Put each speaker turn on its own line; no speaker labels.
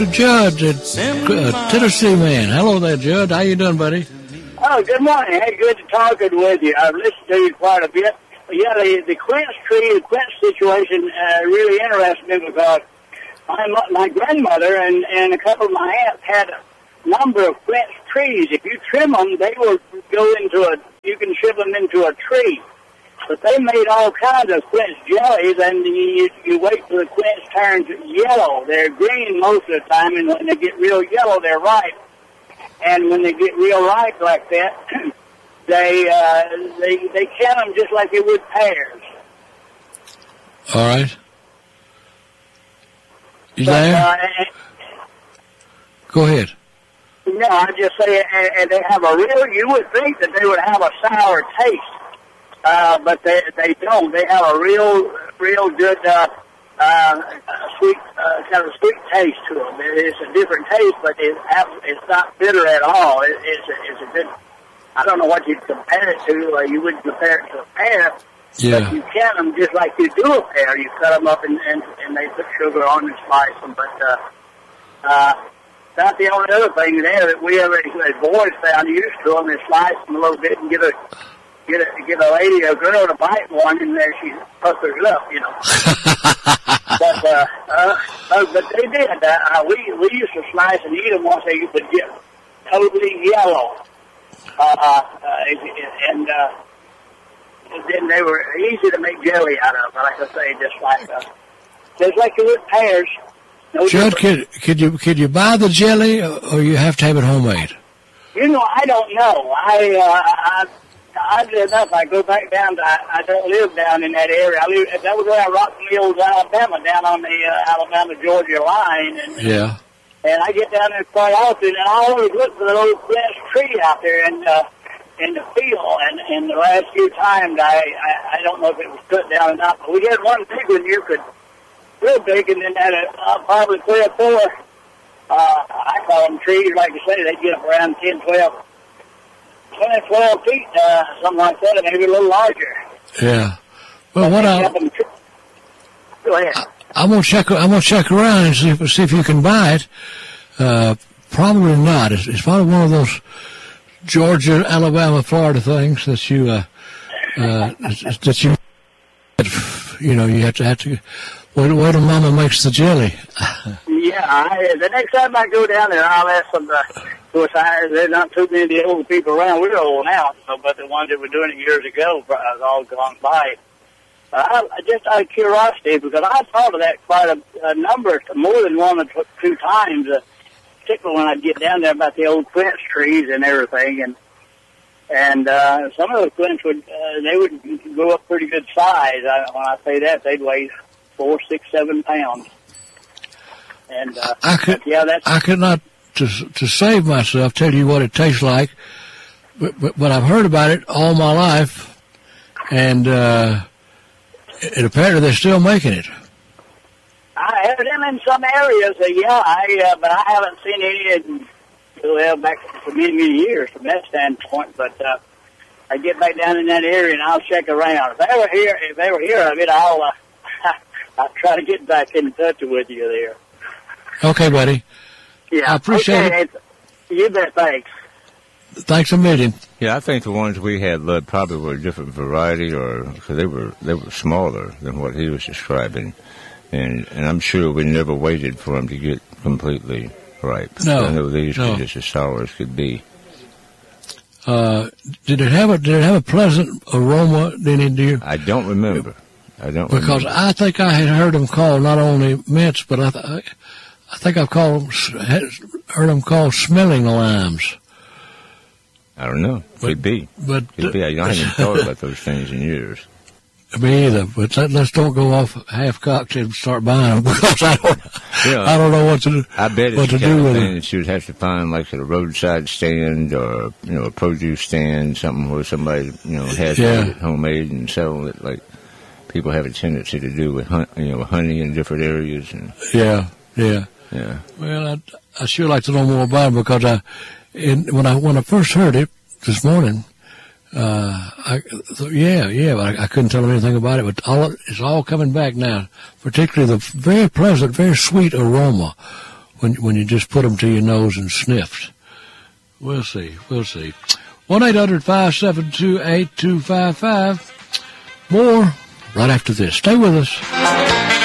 Judd, Tennessee man. Hello there, Judd. How you doing, buddy?
Oh, good morning. Hey, good to talking with you. I've listened to you quite a bit. But yeah, the quince tree, the quince situation really interested me because my grandmother and a couple of my aunts had a number of quince trees. If you trim them, they will go you can ship them into a tree. But they made all kinds of quince jellies, and you wait till the quince turns yellow. They're green most of the time, and when they get real yellow, they're ripe. And when they get real ripe like that, they can them just like they would pears.
All right. You there? Go ahead.
No, I just say, and they have you would think that they would have a sour taste. But they don't. They have a real good sweet kind of sweet taste to them. It's a different taste, but it's not bitter at all. It's a good. I don't know what you'd compare it to. You wouldn't compare it to a pear.
Yeah.
But you can them just like you do a pear. You cut them up and they put sugar on and slice them. But that's the only other thing there that we ever, as boys, found used to them is slice them a little bit and get a lady, a girl to bite one, and there she puckers up, you know. But they did. We used to slice and eat them once they would get totally yellow, and then they were easy to make jelly out of. Like I say, just like you would pears. No
Judd, could you buy the jelly, or you have to have it homemade?
You know, I don't know. Oddly enough, I go back down to, I don't live down in that area. That was where I rocked Mills, Alabama, down on the Alabama-Georgia line. And I get down there quite often, and I always look for the little quince tree out there in the field. And the last few times, I don't know if it was cut down or not, but we had one big one real big, and then had probably 3 or 4, I call them trees, like you say, they get up around 10, 12 feet, something like that, and maybe a little larger.
Yeah. Well,
Go ahead.
I'm gonna check around and see if you can buy it. Probably not. It's probably one of those Georgia, Alabama, Florida things that you you have to wait till Mama makes the jelly.
Yeah, the next time I go down there, I'll ask them. Of course, there's not too many old people around. We're old now, but the ones that were doing it years ago have all gone by. Just out of curiosity, because I thought of that quite a number, more than 1 or 2 times, particularly when I'd get down there about the old quince trees and everything, and some of the quince would go up pretty good size. When I say that, they'd weigh 4, 6, 7 pounds. And
I could not. To save myself, tell you what it tastes like, but I've heard about it all my life, and it apparently they're still making it.
I have them in some areas, but I haven't seen any back for many years from that standpoint. But I get back down in that area and I'll check around. If they were here of it, I'll try to get back in touch with you there.
Okay, buddy.
Yeah,
I appreciate it.
You bet, thanks.
Thanks a million.
Yeah, I think the ones we had, Lud, probably were a different variety, because they were smaller than what he was describing, and I'm sure we never waited for them to get completely ripe.
No,
I know these were just as sour as could be.
Did it have a pleasant aroma?
I don't remember.
Because I think I had heard them called not only mints, but I think I've heard them called smelling limes.
I don't know. Could be. I haven't thought about those things in years.
Me either. But let's don't go off half-cocked and start buying them, because I don't know what to do.
I bet
what
it's
to
the
do
kind
with
of
them.
thing that you would have to find, like at a roadside stand or a produce stand, something where somebody has it homemade and sell it, like people have a tendency to do with honey in different areas. And
Yeah. Well, I sure like to know more about it, because when I first heard it this morning, I thought, but I couldn't tell them anything about it. But it's all coming back now, particularly the very pleasant, very sweet aroma, when you just put them to your nose and sniffed. We'll see. 1-800-572-8255. More right after this. Stay with us.